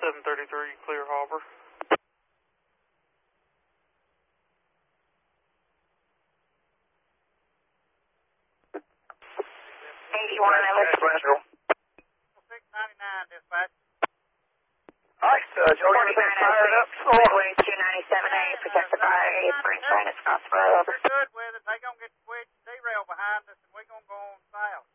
733, Clear Harbor. 81, I looked. 699, dispatch. Alright, Joe, everything fired up. Midway 297A, protected by Spring China's crossroad, over. We're good with it. They gonna get switched, derail behind us, and we're gonna go on south.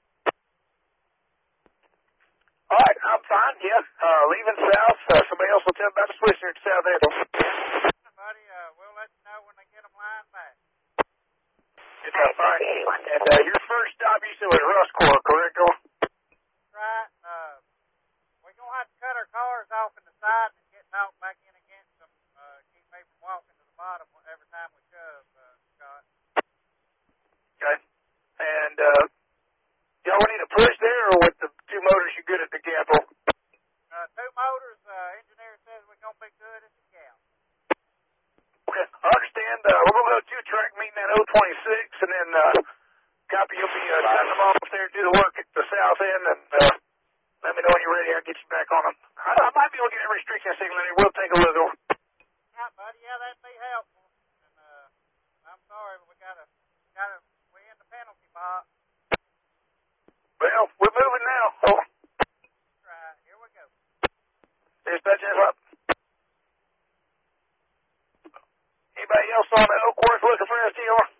Alright, I'm fine, yeah. Leaving south, somebody else will tell about the switch here to south end. Buddy, we'll let you know when they get them lined back. It's fine. And your first stop, you said was Rustcore, correct, Joe? Right, we're gonna have to cut our cars off in the side and get knocked back in against them, keep me from walking to the bottom every time we shove, Scott. Okay. And, y'all need a push there, or with the two motors you good at the gap? Two motors, engineer says we're gonna be good at the gap. Okay, I understand. We're gonna go 2-track meeting at 026, and then, copy, you'll be, sending them off there to do the work at the south end, and, let me know when you're ready. I'll get you back on them. I might be able to get a restriction signal in here. We'll take a look over. Yeah, buddy, yeah, that'd be helpful. And, I'm sorry, but we're in the penalty box. Well, we're moving now. Oh. Right, here we go. Dispatch is up. Anybody else on the Oakworth looking for STR?